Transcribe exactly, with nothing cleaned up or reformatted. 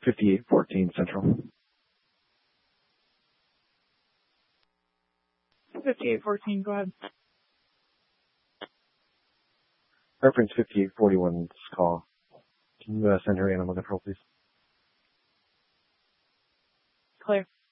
fifty-eight fourteen Central. fifty-eight fourteen, go ahead. Reference fifty-eight forty-one's call. Can you uh, send her animal control, please? Clear.